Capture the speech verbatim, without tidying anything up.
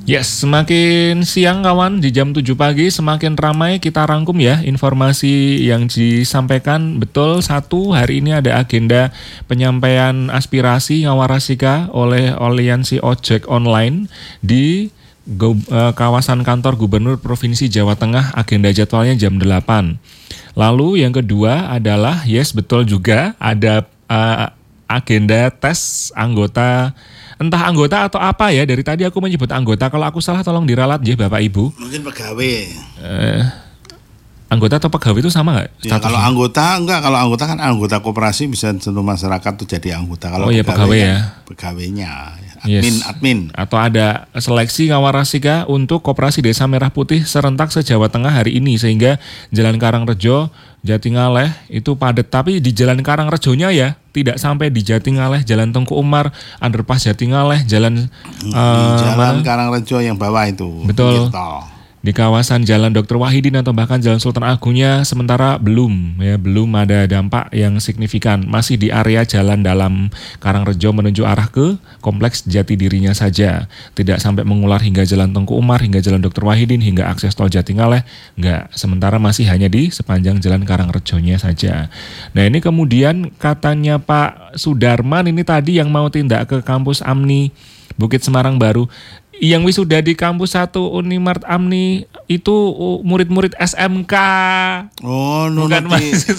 Yes, semakin siang kawan, di jam tujuh pagi semakin ramai kita rangkum ya informasi yang disampaikan. Betul, satu, hari ini ada agenda penyampaian aspirasi Ngawarasika oleh Aliansi Ojek Online di go, uh, kawasan kantor Gubernur Provinsi Jawa Tengah. Agenda jadwalnya jam delapan. Lalu yang kedua adalah, yes betul juga, ada uh, agenda tes anggota. Entah anggota atau apa ya, dari tadi aku menyebut anggota. Kalau aku salah tolong diralat ya Bapak Ibu. Mungkin pegawai. Eh, anggota atau pegawai itu sama nggak? Ya, kalau anggota enggak, kalau anggota kan anggota koperasi bisa seluruh masyarakat tuh jadi anggota. Kalau oh iya pegawai ya. Pegawainya, admin, yes. admin. Atau ada seleksi Ngawarasika untuk Koperasi Desa Merah Putih serentak se-Jawa Tengah hari ini, sehingga Jalan Karangrejo, Jatingaleh itu padat. Tapi di Jalan Karangrejonya ya, tidak sampai di Jatingaleh, Jalan Tengku Umar, Underpass Jatingaleh, Jalan di uh, Jalan Karangrejo yang bawah itu. Betul. Di kawasan Jalan Dokter Wahidin atau bahkan Jalan Sultan Agungnya sementara belum ya, belum ada dampak yang signifikan. Masih di area jalan dalam Karangrejo menuju arah ke kompleks Jati Dirinya saja. Tidak sampai mengular hingga Jalan Tengku Umar, hingga Jalan Dokter Wahidin, hingga akses tol Jatingaleh. Enggak, sementara masih hanya di sepanjang Jalan Karangrejonya saja. Nah, ini kemudian katanya Pak Sudarman ini tadi yang mau tindak ke kampus Amni Bukit Semarang Baru. Yang wisuda di kampus satu Unimart Amni itu murid-murid S M K. Oh, bukan mahasiswa.